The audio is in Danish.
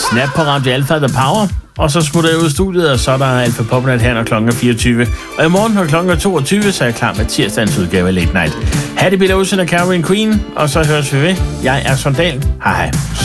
snap på Radio Alpha The Power. Og så smutter jeg ud af studiet, og så er der Alpha Popnet her, når klokken er 24. Og i morgen, når klokken er 22, så er jeg klar med tirsdagens udgave af Late Night. Hattie Bill Ocean og Caroline Queen, og så høres vi ved. Jeg er Sondal. Hej hej.